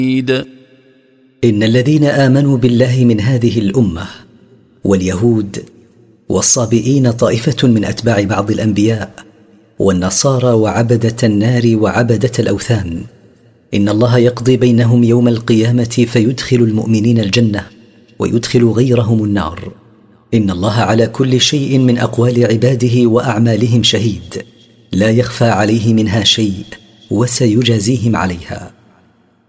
إن الذين آمنوا بالله من هذه الأمة واليهود والصابئين طائفة من أتباع بعض الأنبياء والنصارى وعبدة النار وعبدة الأوثان، إن الله يقضي بينهم يوم القيامة فيدخل المؤمنين الجنة ويدخل غيرهم النار. إن الله على كل شيء من أقوال عباده وأعمالهم شهيد، لا يخفى عليه منها شيء، وسيجازيهم عليها.